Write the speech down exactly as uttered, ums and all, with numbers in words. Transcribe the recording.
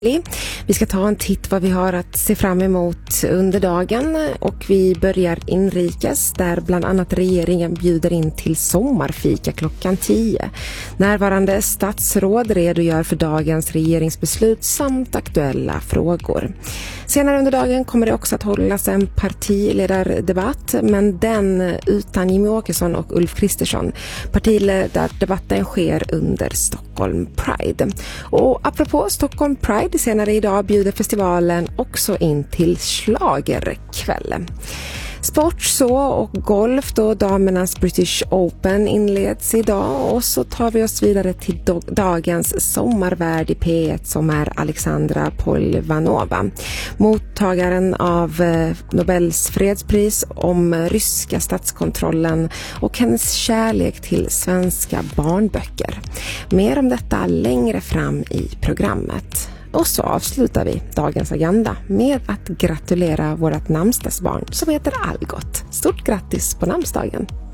Vi ska ta en titt vad vi har att se fram emot under dagen och vi börjar inrikes där bland annat regeringen bjuder in till sommarfika klockan tio. Närvarande statsråd redogör för dagens regeringsbeslut samt aktuella frågor. Senare under dagen kommer det också att hållas en partiledardebatt, men den utan Jimmie Åkesson och Ulf Kristersson. Partiledardebatten sker under Stockholm Pride. Och apropå Stockholm Pride, senare idag bjuder festivalen också in till schlagerkväll. Sport så och golf då damernas British Open inleds idag och så tar vi oss vidare till do- dagens sommarvärd i P ett som är Alexandra Polvanova. Mottagaren av eh, Nobels fredspris om ryska statskontrollen och hennes kärlek till svenska barnböcker. Mer om detta längre fram i programmet. Och så avslutar vi dagens agenda med att gratulera vårt namnsdagsbarn som heter Algot. Stort grattis på namnsdagen!